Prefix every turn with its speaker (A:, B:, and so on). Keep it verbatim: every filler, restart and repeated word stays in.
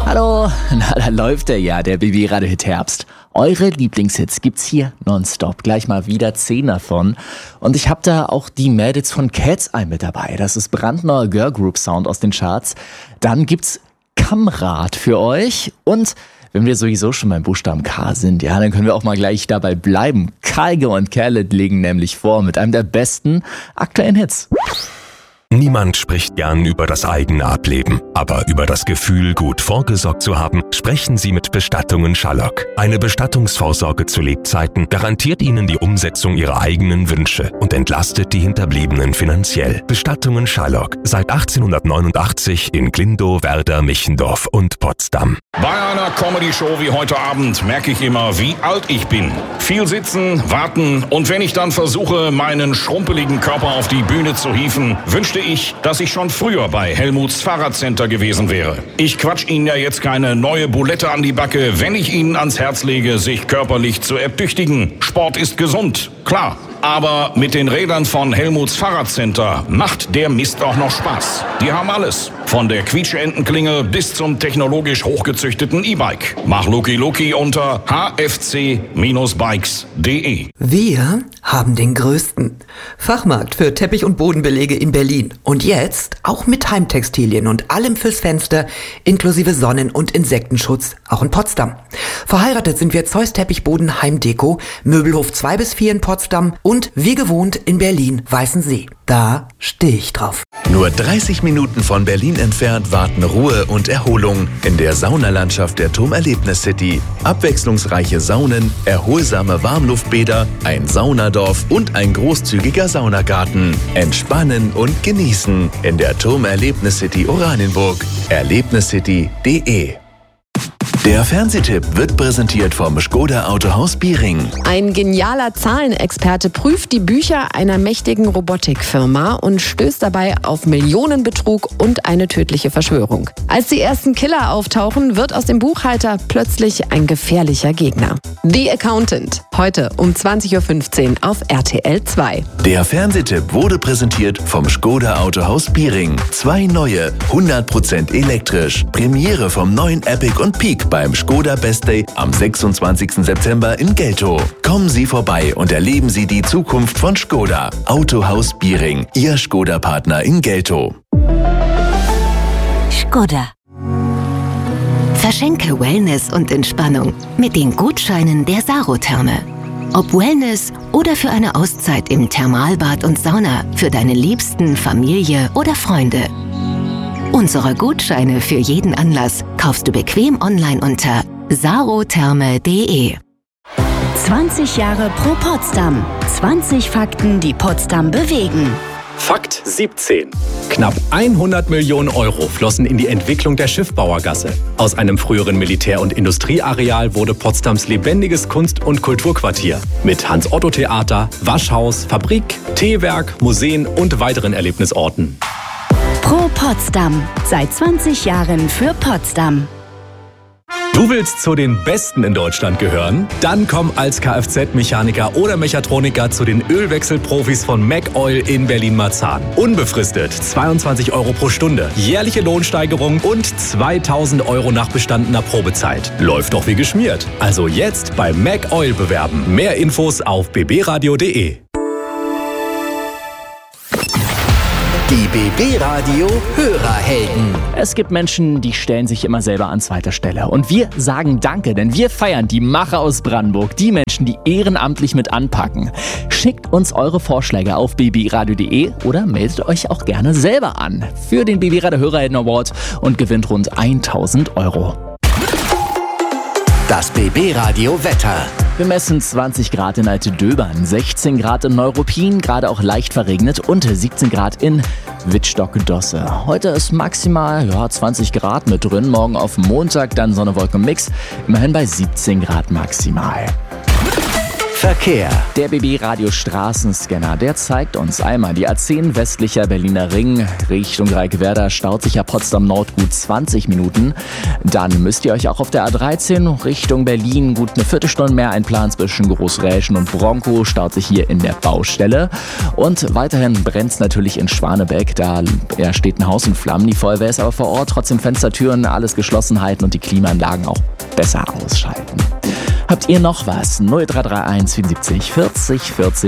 A: Hallo, na da läuft er ja, der B B-Radio-Hit Herbst. Eure Lieblingshits gibt's hier nonstop, gleich mal wieder zehn davon. Und ich hab da auch die Mädels von Cat's Eye mit dabei. Das ist brandneuer Girlgroup-Sound aus den Charts. Dann gibt's Kamrat für euch und wenn wir sowieso schon beim Buchstaben K sind, ja, dann können wir auch mal gleich dabei bleiben. Kygo und Khaled legen nämlich vor mit einem der besten aktuellen Hits.
B: Niemand spricht gern über das eigene Ableben, aber über das Gefühl, gut vorgesorgt zu haben, sprechen Sie mit Bestattungen Schallock. Eine Bestattungsvorsorge zu Lebzeiten garantiert Ihnen die Umsetzung Ihrer eigenen Wünsche und entlastet die Hinterbliebenen finanziell. Bestattungen Schallock, seit achtzehnhundertneunundachtzig in Glindow, Werder, Michendorf und Potsdam.
C: Bei einer Comedy-Show wie heute Abend merke ich immer, wie alt ich bin. Viel sitzen, warten und wenn ich dann versuche, meinen schrumpeligen Körper auf die Bühne zu hieven, wünschte ich, dass ich schon früher bei Helmuts Fahrradcenter gewesen wäre. Ich quatsch Ihnen ja jetzt keine neue Bulette an die Backe, wenn ich Ihnen ans Herz lege, sich körperlich zu ertüchtigen. Sport ist gesund, klar. Aber mit den Rädern von Helmuts Fahrradcenter macht der Mist auch noch Spaß. Die haben alles. Von der Quietsche-Entenklingel bis zum technologisch hochgezüchteten E-Bike. Mach Luki Luki unter h f c Bindestrich bikes punkt d e.
D: Wir haben den größten Fachmarkt für Teppich- und Bodenbelege in Berlin. Und jetzt auch mit Heimtextilien und allem fürs Fenster, inklusive Sonnen- und Insektenschutz, auch in Potsdam. Verheiratet sind wir Zeus Teppichboden Heimdeko, Möbelhof zwei bis vier in Potsdam und wie gewohnt in Berlin Weißensee. Da stehe ich drauf.
E: Nur dreißig Minuten von Berlin entfernt warten Ruhe und Erholung in der Saunalandschaft der Turm Erlebnis City. Abwechslungsreiche Saunen, erholsame Warmluftbäder, ein Saunadorf und ein großzügiger Saunagarten. Entspannen und genießen in der Turm Erlebnis City Oranienburg. erlebniscity punkt de. Der Fernsehtipp wird präsentiert vom Škoda Autohaus Biering.
F: Ein genialer Zahlenexperte prüft die Bücher einer mächtigen Robotikfirma und stößt dabei auf Millionenbetrug und eine tödliche Verschwörung. Als die ersten Killer auftauchen, wird aus dem Buchhalter plötzlich ein gefährlicher Gegner. The Accountant, heute um zwanzig Uhr fünfzehn auf R T L zwei.
E: Der Fernsehtipp wurde präsentiert vom Škoda Autohaus Biering. Zwei neue, hundert Prozent elektrisch. Premiere vom neuen Epic und Peak beim Škoda Best Day am sechsundzwanzigsten September in Geltow. Kommen Sie vorbei und erleben Sie die Zukunft von Škoda. Autohaus Biering, Ihr Škoda-Partner in Geltow.
G: Škoda. Verschenke Wellness und Entspannung mit den Gutscheinen der Sarotherme. Ob Wellness oder für eine Auszeit im Thermalbad und Sauna für deine Liebsten, Familie oder Freunde. Unsere Gutscheine für jeden Anlass kaufst du bequem online unter sarotherme punkt de.
H: zwanzig Jahre pro Potsdam. zwanzig Fakten, die Potsdam bewegen.
I: Fakt siebzehn. Knapp hundert Millionen Euro flossen in die Entwicklung der Schiffbauergasse. Aus einem früheren Militär- und Industrieareal wurde Potsdams lebendiges Kunst- und Kulturquartier. Mit Hans-Otto-Theater, Waschhaus, Fabrik, Teewerk, Museen und weiteren Erlebnisorten.
H: Pro Potsdam. Seit zwanzig Jahren für Potsdam.
I: Du willst zu den Besten in Deutschland gehören? Dann komm als Kfz-Mechaniker oder Mechatroniker zu den Ölwechselprofis von MacOil in Berlin-Marzahn. Unbefristet zweiundzwanzig Euro pro Stunde, jährliche Lohnsteigerung und zweitausend Euro nach bestandener Probezeit. Läuft doch wie geschmiert. Also jetzt bei MacOil bewerben. Mehr Infos auf b b radio punkt de.
J: Die B B-Radio Hörerhelden.
A: Es gibt Menschen, die stellen sich immer selber an zweiter Stelle. Und wir sagen Danke, denn wir feiern die Macher aus Brandenburg, die Menschen, die ehrenamtlich mit anpacken. Schickt uns eure Vorschläge auf b b radio punkt de oder meldet euch auch gerne selber an für den B B-Radio Hörerhelden Award und gewinnt rund tausend Euro.
J: Das B B-Radio Wetter.
A: Wir messen zwanzig Grad in Alte-Döbern, sechzehn Grad in Neuruppin, gerade auch leicht verregnet und siebzehn Grad in Wittstock-Dosse. Heute ist maximal ja, zwanzig Grad mit drin, morgen auf Montag dann Sonne-Wolken-Mix, immerhin bei siebzehn Grad maximal.
J: Verkehr.
A: Der B B-Radio Straßenscanner, der zeigt uns einmal die A zehn westlicher Berliner Ring Richtung Reickewerder staut sich ja Potsdam Nord gut zwanzig Minuten. Dann müsst ihr euch auch auf der A dreizehn Richtung Berlin gut eine Viertelstunde mehr einplanen zwischen Großräschen und Bronco, staut sich hier in der Baustelle. Und weiterhin brennt es natürlich in Schwanebeck, da ja, steht ein Haus in Flammen. Die Feuerwehr ist aber vor Ort, trotzdem Fenster, Türen, alles geschlossen halten und die Klimaanlagen auch besser ausschalten. Habt ihr noch was? null drei drei eins vierundsiebzig vierzig vierzig